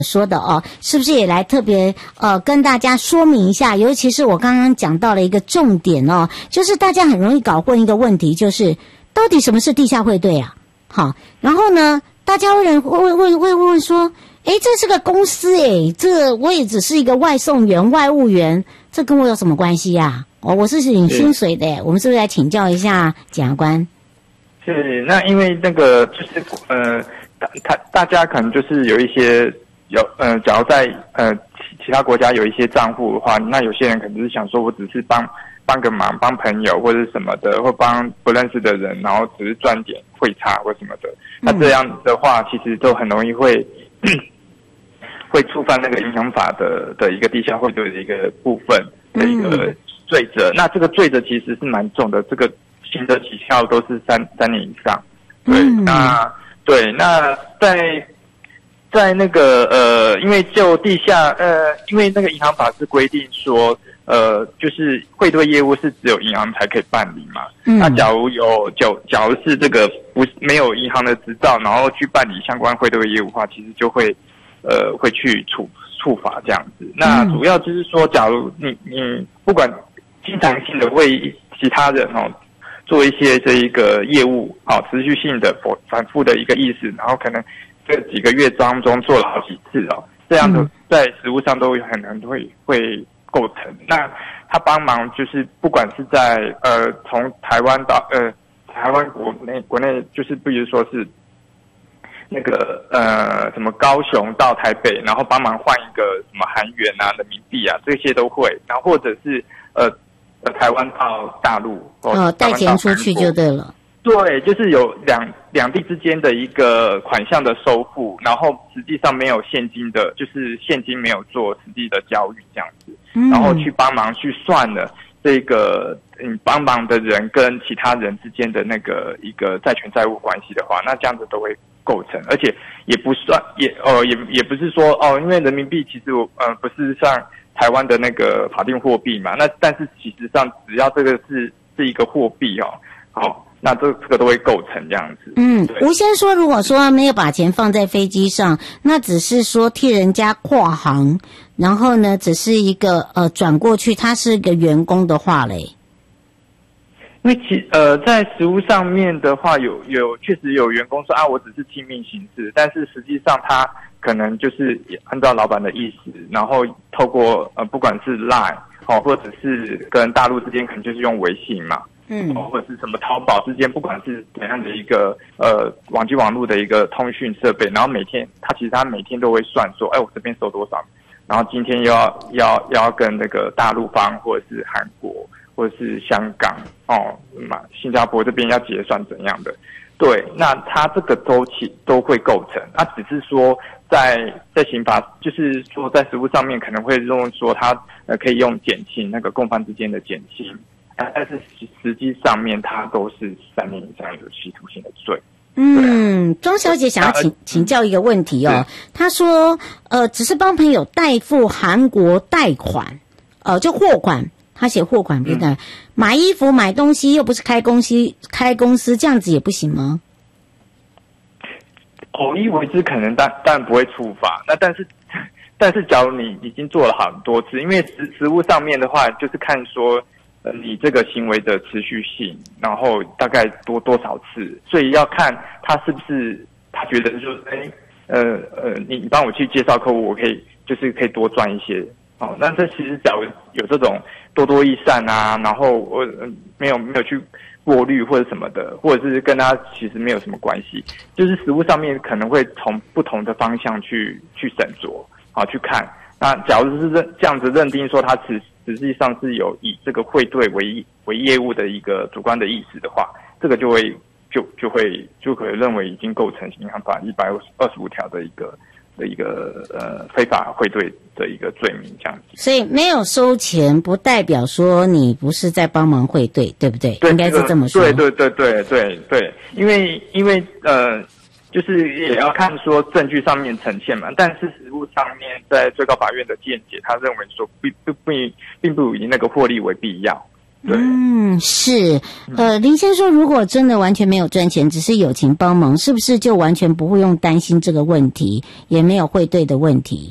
说的哦，是不是也来特别跟大家说明一下？尤其是我刚刚讲到了一个重点哦，就是大家很容易搞混一个问题，就是到底什么是地下汇兑啊？好，然后呢，大家会问说，诶，这是个公司诶，这我也只是一个外送员、外务员，这跟我有什么关系呀？哦，我是领薪水的，我们是不是来请教一下检察官？ 是，那因为那个就是大家可能就是有一些假如在其他国家有一些账户的话，那有些人可能是想说我只是帮个忙，帮朋友或者什么的，或帮不认识的人，然后只是赚点汇差或什么的。那这样的话，其实都很容易会触犯那个银行法的一个地下汇兑的一个部分的一个罪责。那这个罪责其实是蛮重的，这个刑责起效都是3年以上。对，那在那个因为就地下因为那个银行法是规定说就是汇兑业务是只有银行才可以办理嘛。那假如是这个没有银行的执照，然后去办理相关汇兑业务的话，其实就会去处罚这样子。那主要就是说，假如你不管经常性的为其他人做一些这一个业务持续性的反复的一个意思，然后可能这几个月当中做了好几次这样的在实务上都很难会构成。那他帮忙就是不管是在从台湾到台湾国内就是比如说是那个什么高雄到台北，然后帮忙换一个什么韩元啊、人民币啊，这些都会。然后或者是台湾到大陆带钱出去就对了。 对，就是有两地之间的一个款项的收付，然后实际上没有现金的，就是现金没有做实际的交易这样子，然后去帮忙去算了这个帮忙的人跟其他人之间的那个一个债权债务关系的话，那这样子都会构成，而且也不算也不是说因为人民币其实不是像台湾的那个法定货币嘛，那但是其实上只要这个是一个货币那这个都会构成这样子。 吴先说，如果说没有把钱放在飞机上，那只是说替人家跨行，然后呢，只是一个转过去，他是个员工的话嘞。 因为在实务上面的话，有确实有员工说我只是听命行事，但是实际上他可能就是也按照老板的意思，然后透过不管是 LINE 或者是跟大陆之间可能就是用微信嘛。或者是什么淘宝之间，不管是怎样的一个网际网络的一个通讯设备，然后他每天都会算说，我这边收多少，然后今天要跟那个大陆方或者是韩国或者是香港新加坡这边要结算怎样的。对，那他这个周期都会构成，他只是说在刑法，就是说在实务上面可能会用说他可以用减轻那个共犯之间的减轻。但是实际上面，它都是3年以上的企图性的罪。 庄小姐想要请教一个问题她说，只是帮朋友代付韩国贷款，就货款，她写货款不是买衣服、买东西，又不是开公司，这样子也不行吗？ 偶一为之，可能当然不会处罚。那但是，假如你已经做了很多次，因为实务上面的话，就是看说。你这个行为的持续性，然后大概多少次，所以要看他是不是他觉得就是你帮我去介绍客户，我可以多赚一些那这其实假如有这种多益善啊，然后我没有去过滤或者什么的，或者是跟他其实没有什么关系，就是实务上面可能会从不同的方向去审酌去看。那假如是这样子认定说他实际上是有以这个汇兑为业务的一个主观的意思的话，这个就可以认为已经构成银行法125条的一个非法汇兑的一个罪名这样子。 所以没有收钱不代表说你不是在帮忙汇兑，对不对？ 对， 应该是这么说。 对，因为就是也要看说证据上面呈现嘛，但是实务上面在最高法院的见解，他认为说并不以那个获利为必要对， 是，林先说，如果真的完全没有赚钱，只是友情帮忙，是不是就完全不会用担心这个问题，也没有汇兑的问题？